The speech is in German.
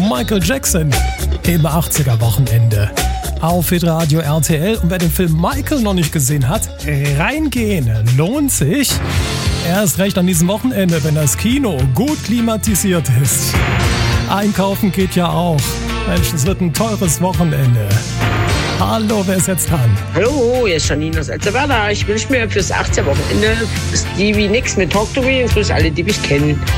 Michael Jackson im 80er Wochenende auf Hitradio RTL. Und wer den Film Michael noch nicht gesehen hat, reingehen, lohnt sich. Erst recht an diesem Wochenende, wenn das Kino gut klimatisiert ist. Einkaufen geht ja auch. Mensch, es wird ein teures Wochenende. Hallo, wer ist jetzt dran? Hallo, hier ist Janine aus Elsterwerda. Ich wünsche mir fürs 18. Wochenende Stevie Nicks mit Talk to Me und grüße alle, die mich kennen.